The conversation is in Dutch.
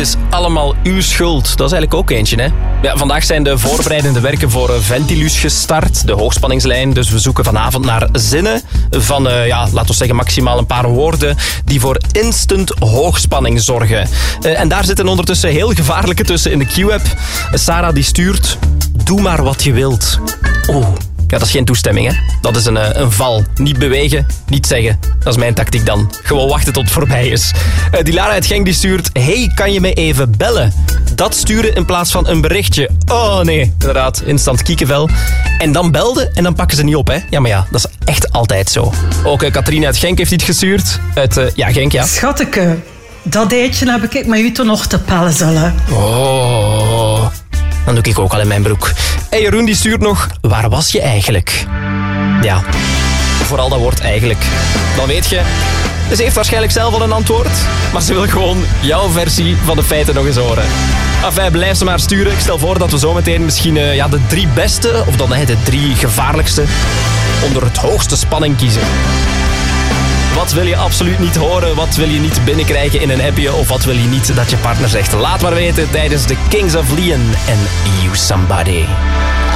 is allemaal uw schuld. Dat is eigenlijk ook eentje, hè? Ja, vandaag zijn de voorbereidende werken voor Ventilus gestart, de hoogspanningslijn. Dus we zoeken vanavond naar zinnen van, laten we zeggen, maximaal een paar woorden die voor instant hoogspanning zorgen. En daar zitten ondertussen heel gevaarlijke tussen in de Q-app. Sarah die stuurt, doe maar wat je wilt. Oeh. Ja, dat is geen toestemming, hè. Dat is een val. Niet bewegen, niet zeggen. Dat is mijn tactiek dan. Gewoon wachten tot het voorbij is. Dilara uit Genk die stuurt, hey, kan je mij even bellen? Dat sturen in plaats van een berichtje. Oh nee, inderdaad, instant kiekenvel. En dan belde en dan pakken ze niet op, hè. Ja, maar ja, dat is echt altijd zo. Ook Katrien uit Genk heeft iets gestuurd. Uit Genk, ja. Schatteke, dat eitje heb ik met u toch nog te pellen zullen. Oh... Dan doe ik ook al in mijn broek. En Jeroen die stuurt nog, waar was je eigenlijk? Ja, vooral dat woord eigenlijk. Dan weet je, ze heeft waarschijnlijk zelf al een antwoord, maar ze wil gewoon jouw versie van de feiten nog eens horen. Enfin, blijf ze maar sturen. Ik stel voor dat we zometeen misschien de 3 beste, of dan de 3 gevaarlijkste, onder het hoogste spanning kiezen. Wat wil je absoluut niet horen? Wat wil je niet binnenkrijgen in een appje? Of wat wil je niet dat je partner zegt? Laat maar weten tijdens de Kings of Leon en You Somebody.